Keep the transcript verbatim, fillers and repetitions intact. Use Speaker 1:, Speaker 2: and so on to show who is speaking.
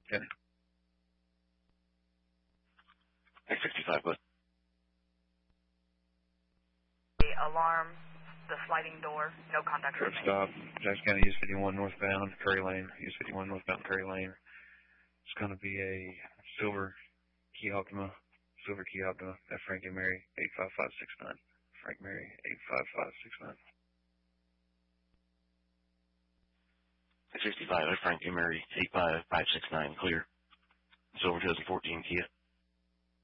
Speaker 1: Okay.
Speaker 2: X sixty-five, but
Speaker 3: The alarm, the sliding door, no contact.
Speaker 1: Truck stop, Jackson County, U S fifty-one northbound, Curry Lane, U S fifty-one northbound, Curry Lane. It's going to be a silver Kia Optima, silver Kia Optima, at Frank and Mary, eight five five six nine. Frank Mary, eight five five six nine.
Speaker 2: X sixty-five, at Frank and Mary, eight five five six nine, clear. Silver twenty fourteen Kia.